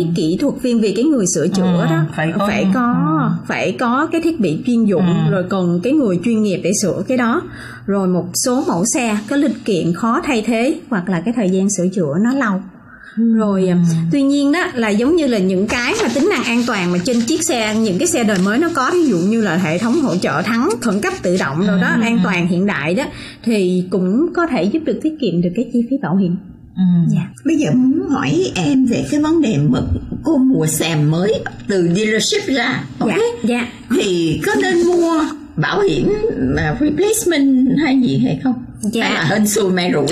cái kỹ thuật viên, vì cái người sửa chữa đó phải có cái thiết bị chuyên dụng, rồi cần cái người chuyên nghiệp để sửa cái đó. Rồi một số mẫu xe có linh kiện khó thay thế, hoặc là cái thời gian sửa chữa nó lâu. Rồi tuy nhiên đó là giống như là những cái mà tính năng an toàn mà trên chiếc xe, những cái xe đời mới nó có, ví dụ như là hệ thống hỗ trợ thắng khẩn cấp tự động rồi đó, an toàn hiện đại đó, thì cũng có thể giúp được tiết kiệm được cái chi phí bảo hiểm. Bây giờ muốn hỏi em về cái vấn đề mà cô mua xe mới từ dealership ra, thì có nên mua bảo hiểm replacement hay gì hay không? Hay là hên xui may rủi?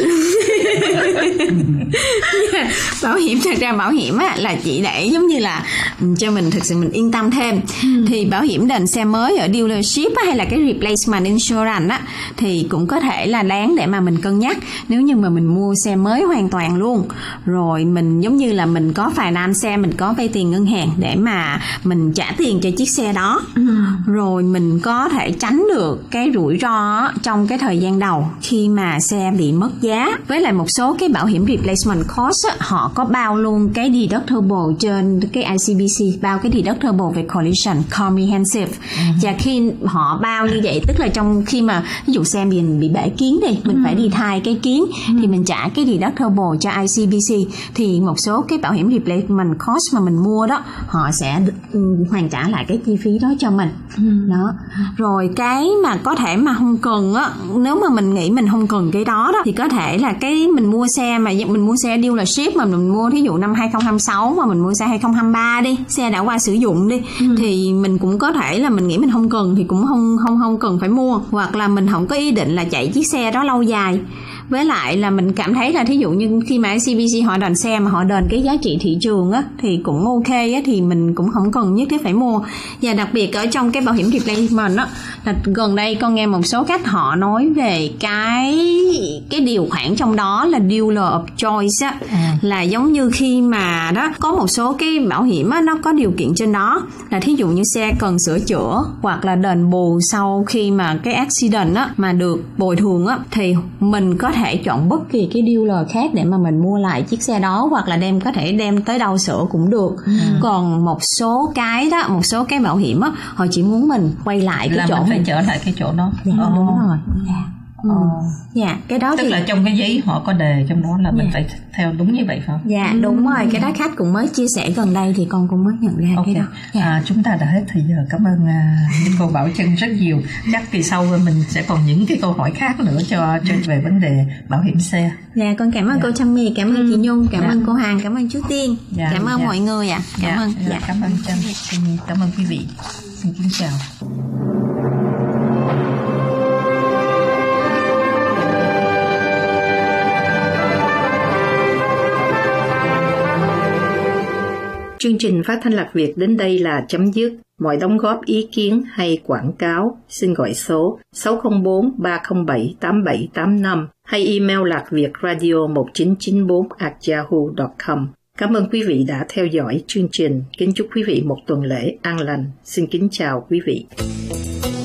Bảo hiểm, thật ra bảo hiểm á, là chỉ để giống như là cho mình thực sự mình yên tâm thêm. Thì bảo hiểm đền xe mới ở dealership á, hay là cái replacement insurance á, thì cũng có thể là đáng để mà mình cân nhắc. Nếu như mà mình mua xe mới hoàn toàn luôn, rồi mình giống như là mình có finance xe, mình có vay tiền ngân hàng để mà mình trả tiền cho chiếc xe đó, rồi mình có thể tránh được cái rủi ro trong cái thời gian đầu khi mà xe bị mất giá. Với lại một số cái bảo hiểm replacement cost á, họ có bao luôn cái deductible trên cái ICBC, bao cái deductible về collision comprehensive. Và khi họ bao như vậy, tức là trong khi mà ví dụ xe mình bị bể kiến đi, mình phải đi thay cái kiến, thì mình trả cái deductible cho ICBC, thì một số cái bảo hiểm replacement cost mà mình mua đó, họ sẽ hoàn trả lại cái chi phí đó cho mình. Đó. Rồi cái mà có thể mà không cần á, nếu mà mình nghĩ mình không cần cái đó thì có thể là cái mình mua xe mà mình mua xe dealership mà mình mua thí dụ năm 2026 mà mình mua xe 2023 đi, xe đã qua sử dụng đi, thì mình cũng có thể là mình nghĩ mình không cần thì cũng không cần phải mua, hoặc là mình không có ý định là chạy chiếc xe đó lâu dài. Với lại là mình cảm thấy là thí dụ như khi mà ICBC họ đền xe mà họ đền cái giá trị thị trường á, thì cũng ok á, thì mình cũng không cần nhất thiết phải mua. Và đặc biệt ở trong cái bảo hiểm replacement á, là gần đây con nghe một số khách họ nói về cái điều khoản trong đó là dealer of choice á, là giống như khi mà đó có một số cái bảo hiểm á, nó có điều kiện trên đó là thí dụ như xe cần sửa chữa hoặc là đền bù sau khi mà cái accident á mà được bồi thường á, thì mình có thể chọn bất kỳ cái dealer khác để mà mình mua lại chiếc xe đó, hoặc là có thể đem tới đâu sửa cũng được. Còn một số cái đó, một số cái bảo hiểm á, họ chỉ muốn mình quay lại cái chỗ mình phải trở lại cái chỗ đó. Đúng rồi. Cái đó tức thì là trong cái giấy họ có đề trong đó là mình phải theo đúng như vậy phải không? Đúng rồi. Cái đó khách cũng mới chia sẻ gần đây thì con cũng mới nhận ra cái đó. Chúng ta đã hết thời giờ. Cảm ơn những cô Bảo Trân rất nhiều. Chắc kỳ sau mình sẽ còn những cái câu hỏi khác nữa về vấn đề bảo hiểm xe. Con cảm ơn cô Trâm My, cảm ơn chị Nhung, cảm ơn cô Hằng, cảm ơn chú Tiên, cảm ơn mọi người ạ. Cảm ơn. Cảm ơn Trâm, cảm ơn quý vị. Xin kính chào. Chương trình Phát thanh Lạc Việt đến đây là chấm dứt. Mọi đóng góp ý kiến hay quảng cáo xin gọi số 604-307-8785 hay email lạcviệtradio1994@yahoo.com. Cảm ơn quý vị đã theo dõi chương trình. Kính chúc quý vị một tuần lễ an lành. Xin kính chào quý vị.